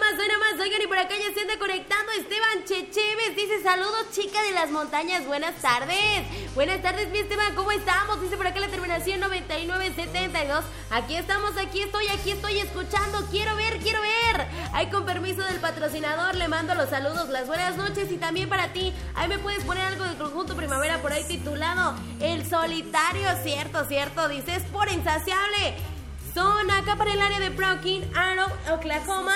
nomás, oigan, y por acá ya se anda conectando Esteban Checheves, dice, saludos chica de las montañas, buenas tardes, mi Esteban, ¿cómo estamos? Dice por acá la terminación 9972, aquí estamos, aquí estoy escuchando, quiero ver, ahí con permiso del patrocinador, le mando los saludos, las buenas noches, y también para ti, ahí me puedes poner algo del conjunto Primavera por ahí titulado El Solitario, cierto, dice, es por insaciable. Son acá para el área de Broken Arrow, Oklahoma.